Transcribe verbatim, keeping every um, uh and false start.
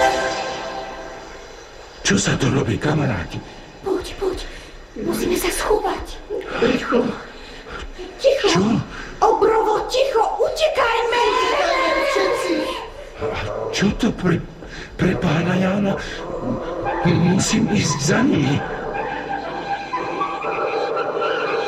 Čo sa to robí, kamaráti? Poď, poď. Musíme sa schovať. Ticho. Ticho. Čo? Obrovo, ticho. Utekajme. Čo to pre, pre pána Jána? Musím ísť za nimi.